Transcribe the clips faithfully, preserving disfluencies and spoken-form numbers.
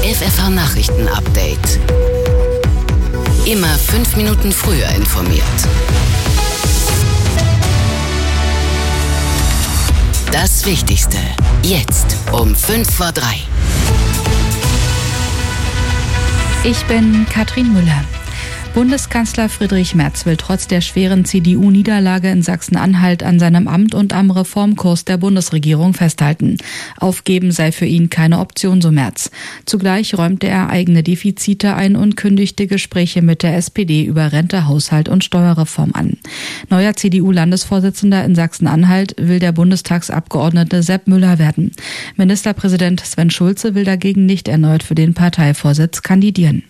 F F H-Nachrichten-Update. Immer fünf Minuten früher informiert. Das Wichtigste jetzt um fünf vor drei. Ich bin Katrin Müller. Bundeskanzler Friedrich Merz will trotz der schweren C D U-Niederlage in Sachsen-Anhalt an seinem Amt und am Reformkurs der Bundesregierung festhalten. Aufgeben sei für ihn keine Option, so Merz. Zugleich räumte er eigene Defizite ein und kündigte Gespräche mit der S P D über Rente, Haushalt und Steuerreform an. Neuer C D U-Landesvorsitzender in Sachsen-Anhalt will der Bundestagsabgeordnete Sepp Müller werden. Ministerpräsident Sven Schulze will dagegen nicht erneut für den Parteivorsitz kandidieren.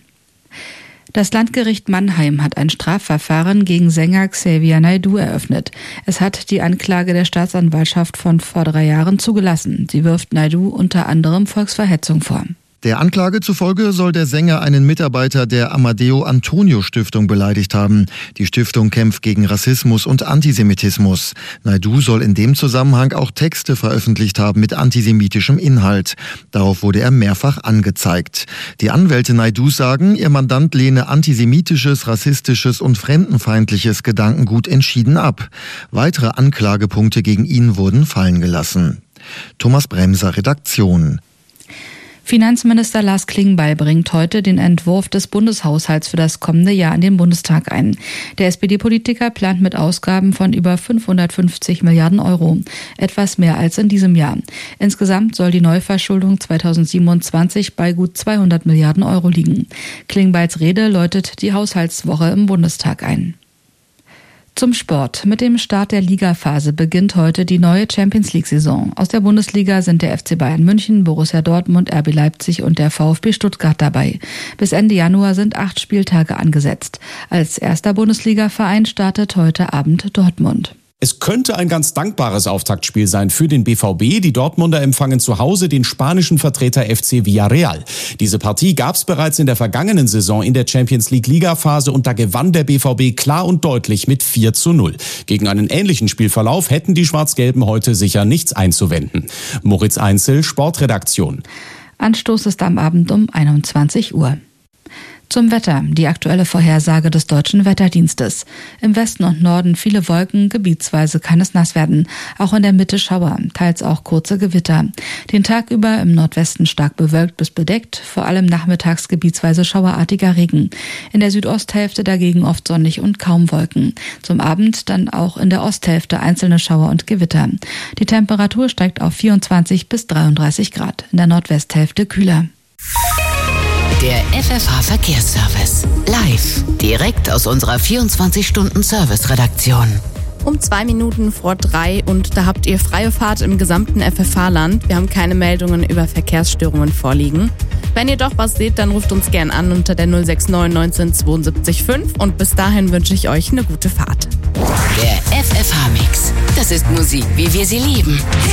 Das Landgericht Mannheim hat ein Strafverfahren gegen Sänger Xavier Naidoo eröffnet. Es hat die Anklage der Staatsanwaltschaft von vor drei Jahren zugelassen. Sie wirft Naidoo unter anderem Volksverhetzung vor. Der Anklage zufolge soll der Sänger einen Mitarbeiter der Amadeo Antonio Stiftung beleidigt haben. Die Stiftung kämpft gegen Rassismus und Antisemitismus. Naidoo soll in dem Zusammenhang auch Texte veröffentlicht haben mit antisemitischem Inhalt. Darauf wurde er mehrfach angezeigt. Die Anwälte Naidoos sagen, ihr Mandant lehne antisemitisches, rassistisches und fremdenfeindliches Gedankengut entschieden ab. Weitere Anklagepunkte gegen ihn wurden fallen gelassen. Thomas Bremser, Redaktion. Finanzminister Lars Klingbeil bringt heute den Entwurf des Bundeshaushalts für das kommende Jahr in den Bundestag ein. Der S P D-Politiker plant mit Ausgaben von über fünfhundertfünfzig Milliarden Euro, etwas mehr als in diesem Jahr. Insgesamt soll die Neuverschuldung zweitausendsiebenundzwanzig bei gut zweihundert Milliarden Euro liegen. Klingbeils Rede läutet die Haushaltswoche im Bundestag ein. Zum Sport. Mit dem Start der Ligaphase beginnt heute die neue Champions-League-Saison. Aus der Bundesliga sind der F C Bayern München, Borussia Dortmund, R B Leipzig und der VfB Stuttgart dabei. Bis Ende Januar sind acht Spieltage angesetzt. Als erster Bundesliga-Verein startet heute Abend Dortmund. Es könnte ein ganz dankbares Auftaktspiel sein für den B V B. Die Dortmunder empfangen zu Hause den spanischen Vertreter F C Villarreal. Diese Partie gab es bereits in der vergangenen Saison in der Champions-League-Liga-Phase und da gewann der B V B klar und deutlich mit vier zu null. Gegen einen ähnlichen Spielverlauf hätten die Schwarz-Gelben heute sicher nichts einzuwenden. Moritz Einzel, Sportredaktion. Anstoß ist am Abend um einundzwanzig Uhr. Zum Wetter, die aktuelle Vorhersage des Deutschen Wetterdienstes. Im Westen und Norden viele Wolken, gebietsweise kann es nass werden. Auch in der Mitte Schauer, teils auch kurze Gewitter. Den Tag über im Nordwesten stark bewölkt bis bedeckt, vor allem nachmittags gebietsweise schauerartiger Regen. In der Südosthälfte dagegen oft sonnig und kaum Wolken. Zum Abend dann auch in der Osthälfte einzelne Schauer und Gewitter. Die Temperatur steigt auf vierundzwanzig bis dreiunddreißig Grad, in der Nordwesthälfte kühler. Der F F H-Verkehrsservice. Live. Direkt aus unserer vierundzwanzig-Stunden-Service-Redaktion. Um zwei Minuten vor drei und da habt ihr freie Fahrt im gesamten F F H-Land. Wir haben keine Meldungen über Verkehrsstörungen vorliegen. Wenn ihr doch was seht, dann ruft uns gern an unter der null sechs neun neunzehn zweiundsiebzig fünf und bis dahin wünsche ich euch eine gute Fahrt. Der F F H-Mix. Das ist Musik, wie wir sie lieben.